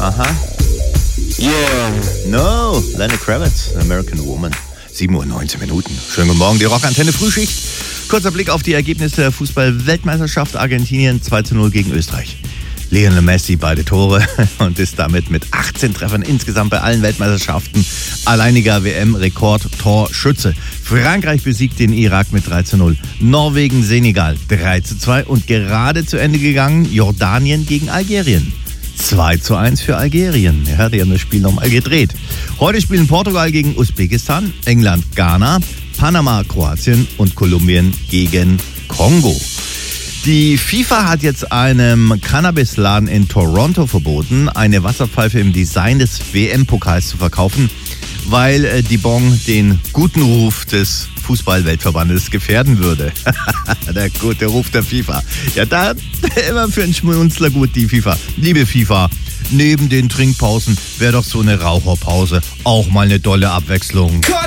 Aha. Yeah. No, Lenny Kravitz, American Woman. 7:19 Uhr. Schönen guten Morgen, die Rockantenne Frühschicht. Kurzer Blick auf die Ergebnisse der Fußball-Weltmeisterschaft. Argentinien 2:0 gegen Österreich. Lionel Messi beide Tore und ist damit mit 18 Treffern insgesamt bei allen Weltmeisterschaften alleiniger WM-Rekord-Torschütze. Frankreich besiegt den Irak mit 3:0. Norwegen, Senegal 3:2 und gerade zu Ende gegangen Jordanien gegen Algerien. 2:1 für Algerien. Ja, die haben das Spiel nochmal gedreht. Heute spielen Portugal gegen Usbekistan, England, Ghana, Panama, Kroatien und Kolumbien gegen Kongo. Die FIFA hat jetzt einem Cannabisladen in Toronto verboten, eine Wasserpfeife im Design des WM-Pokals zu verkaufen, weil die Bon den guten Ruf des Fußball-Weltverbandes gefährden würde. Der gute Ruf der FIFA. Ja, da immer für einen Schmunzler gut die FIFA. Liebe FIFA, neben den Trinkpausen wäre doch so eine Raucherpause auch mal eine dolle Abwechslung.